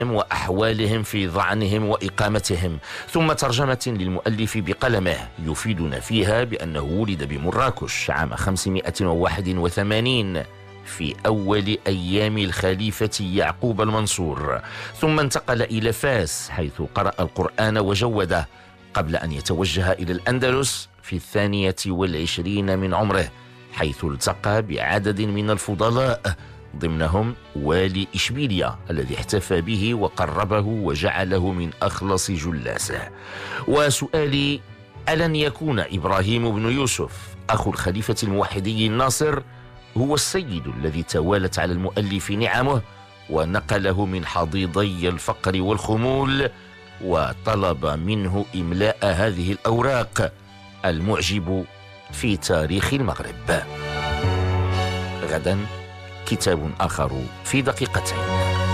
وأحوالهم في ظعنهم وإقامتهم، ثم ترجمة للمؤلف بقلمه يفيدنا فيها بأنه ولد بمراكش عام 581 في أول أيام الخليفة يعقوب المنصور، ثم انتقل إلى فاس حيث قرأ القرآن وجوده قبل أن يتوجه إلى الأندلس في 22 من عمره، حيث التقى بعدد من الفضلاء ضمنهم والي إشبيلية الذي احتفى به وقربه وجعله من أخلص جلاسه. وسؤالي: ألن يكون إبراهيم بن يوسف أخو الخليفة الموحدي الناصر هو السيد الذي توالت على المؤلف نعمه ونقله من حضيضي الفقر والخمول وطلب منه إملاء هذه الأوراق المعجب في تاريخ المغرب؟ غدا كتاب آخر في دقيقتين.